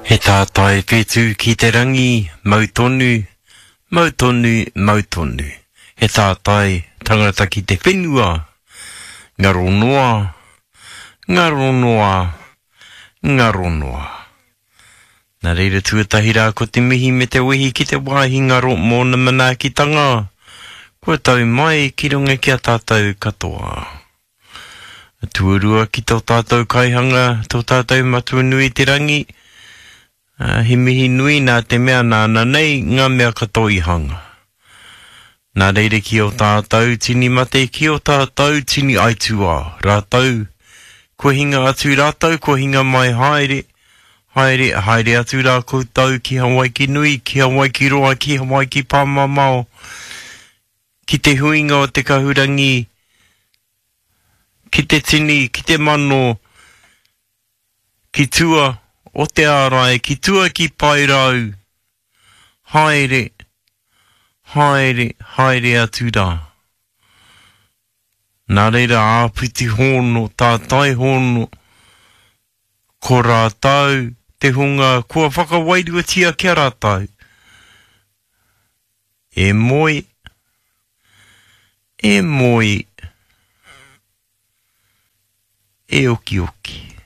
He tātai whetū ki te rangi, mautonu, mautonu, mautonu. He tātai tangata ki te whenua, ngaro noa, ngaro noa, ngaro noa. Nā reira tuatahi rā ko te mihi me te wehi ki te wāhi ngaro mōna mana ki tanga. Kua tau mai ki runga ki a tātou katoa. Tuarua ki tō tātou kaihanga, tō tātou matua nui te rangi. He mihi nui nā te mea nāna nei ngā mea katoa i hanga. Nā reire ki o tātou tini mate, ki o tātou tini aitua. Rātou, ko hinga atu rātou, ko hinga mai haere. Haere, haere atu rā koutou ki Hawaii ki nui, ki Hawaii ki roa, ki Hawaii ki pāmamao. Ki te huinga o te kahurangi, ki te tini, ki te mano, ki tua o te ārai, ki tua ki pairau. Haere, haere, haere atu rā. Nā reira āpiti hono, tātai hono, ko rātau, te hunga, kua whakawairua tia kia rātau. E moi, e moi, e oki oki.